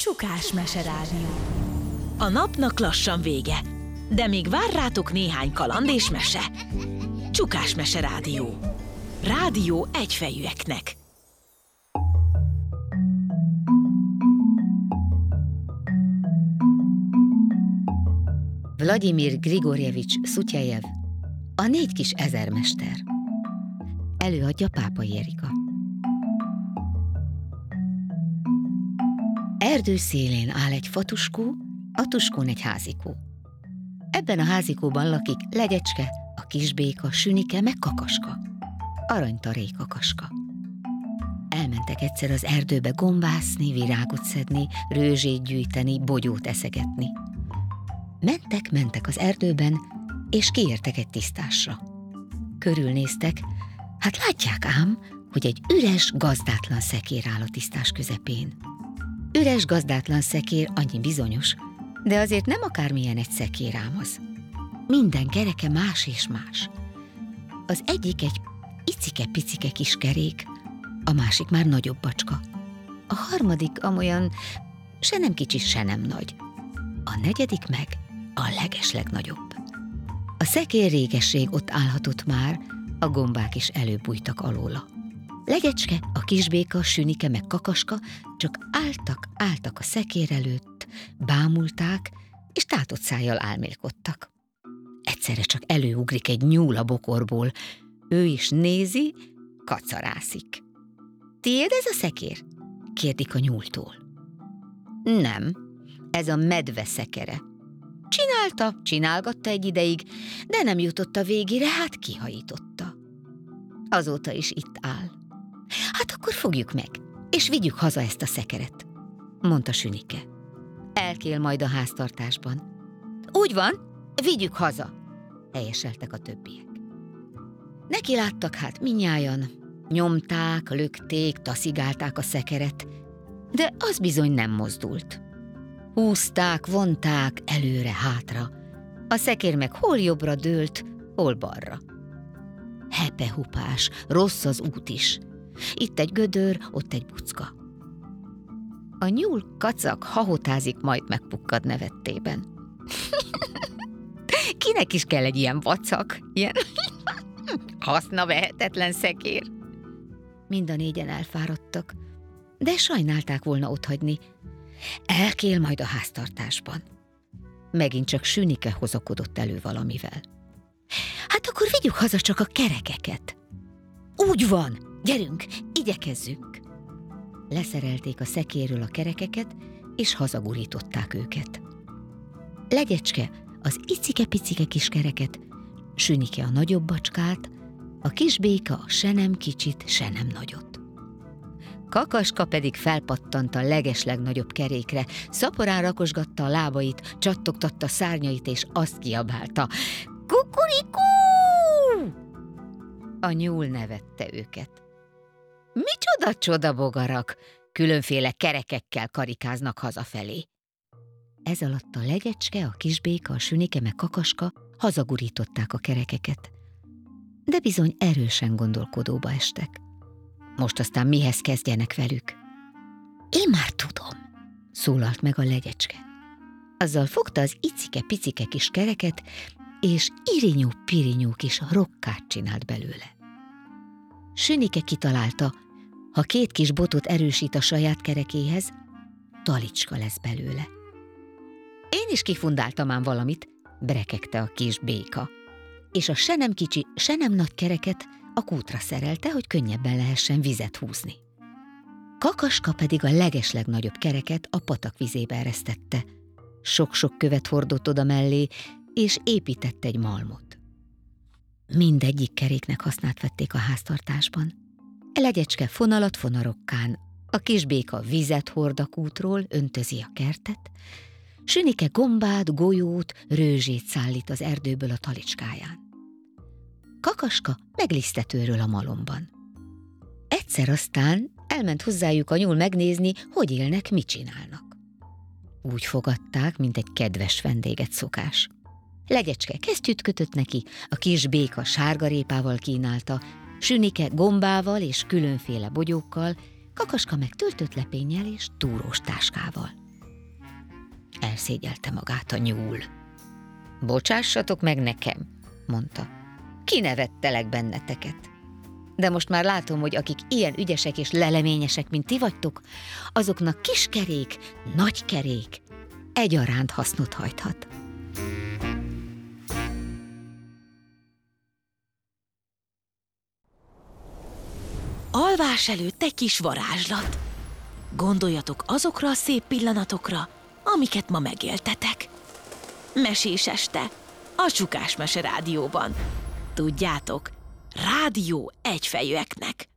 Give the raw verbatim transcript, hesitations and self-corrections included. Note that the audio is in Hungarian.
Csukás meserádió. A napnak lassan vége, de még vár rátok néhány kaland és mese. Csukás meserádió. Rádió egyfejűeknek. Vladimir Grigorjevics Szutyejev, a négy kis ezermester. Előadja Pápai Erika. Erdő szélén áll egy fatuskó, a tuskón egy házikó. Ebben a házikóban lakik Legyecske, a kisbéka, Sünike meg Kakaska. Aranytarék Kakaska. Elmentek egyszer az erdőbe gombászni, virágot szedni, rőzsét gyűjteni, bogyót eszegetni. Mentek, mentek az erdőben, és kiértek egy tisztásra. Körülnéztek, hát látják ám, hogy egy üres, gazdátlan szekér áll a tisztás közepén. Üres, gazdátlan szekér, annyi bizonyos, de azért nem akármilyen egy szekér ám az. Minden kereke más és más. Az egyik egy icike-picike kis kerék, a másik már nagyobb bacska. A harmadik amolyan se nem kicsi, se nem nagy. A negyedik meg a legeslegnagyobb. A szekér régesség ott állhatott már, a gombák is előbújtak alóla. Legyecske, a kisbéka, Sünike meg Kakaska csak álltak, álltak a szekér előtt, bámulták, és tátott szájjal álmélkodtak. Egyszerre csak előugrik egy nyúl a bokorból, ő is nézi, kacarászik. Tiéd ez a szekér? Kérdik a nyúltól. Nem, ez a medve szekere. Csinálta, csinálgatta egy ideig, de nem jutott a végére, hát kihajította. Azóta is itt áll. Hát akkor fogjuk meg, és vigyük haza ezt a szekeret, mondta Sünike. Elkél majd a háztartásban. Úgy van, vigyük haza, helyeseltek a többiek. Neki láttak hát mindnyájan, nyomták, lökték, taszigálták a szekeret, de az bizony nem mozdult. Húzták, vonták előre-hátra, a szekér meg hol jobbra dőlt, hol balra. Hepehupás, rossz az út is. Itt egy gödör, ott egy bucka. A nyúl kacak hahotázik, majd megpukkad nevettében. Kinek is kell egy ilyen vacak, ilyen hasznavehetetlen szekér? Mind a négyen elfáradtak, de sajnálták volna otthagyni. Elkél majd a háztartásban. Megint csak Sünike hozakodott elő valamivel. Hát akkor vigyük haza csak a kerekeket. Úgy van, gyerünk, igyekezzünk. Leszerelték a szekérről a kerekeket, és hazagurították őket. Legyecske az icike-picike kis kereket, Sünike a nagyobb bacskát, a kisbéka a se nem kicsit, se nem nagyot. Kakaska pedig felpattant a legeslegnagyobb kerékre, szaporán rakosgatta a lábait, csattogtatta szárnyait, és azt kiabálta: Kukurikú! A nyúl nevette őket. Micsoda csodabogarak, különféle kerekekkel karikáznak hazafelé. Ez alatt a Legyecske, a kisbéka, a Sünike meg Kakaska hazagurították a kerekeket, de bizony erősen gondolkodóba estek. Most aztán mihez kezdjenek velük? Én már tudom, szólalt meg a Legyecske. Azzal fogta az icike-picike kis kereket, és irinyú-pirinyú kis rokkát csinált belőle. Sünike kitalálta, ha két kis botot erősít a saját kerekéhez, talicska lesz belőle. Én is kifundáltam ám valamit, brekegte a kis béka, és a se nem kicsi, se nem nagy kereket a kútra szerelte, hogy könnyebben lehessen vizet húzni. Kakaska pedig a legeslegnagyobb kereket a patak vizébe eresztette. Sok-sok követ hordott oda mellé, és épített egy malmot. Mindegyik keréknek hasznát vették a háztartásban. Legyecske fonalat fonarokkán, a kisbéka vizet hord a kútról, öntözi a kertet, Sünike gombát, golyót, rőzsét szállít az erdőből a talicskáján. Kakaska meglisztetőről a malomban. Egyszer aztán elment hozzájuk a nyúl megnézni, hogy élnek, mit csinálnak. Úgy fogadták, mint egy kedves vendéget szokás. Legyecske kesztyűt kötött neki, a kis béka sárgarépával kínálta, Sünike gombával és különféle bogyókkal, Kakaska meg töltött lepénnyel és túrós táskával. elszégyelte magát a nyúl. Bocsássatok meg nekem, mondta. Kinevettelek benneteket. De most már látom, hogy akik ilyen ügyesek és leleményesek, mint ti vagytok, azoknak kis kerék, nagy kerék egyaránt hasznot hajthat. Alvás előtt egy kis varázslat. Gondoljatok azokra a szép pillanatokra, amiket ma megéltetek. Mesés este, a Csukás Mese Rádióban. Tudjátok, rádió egyfejűeknek.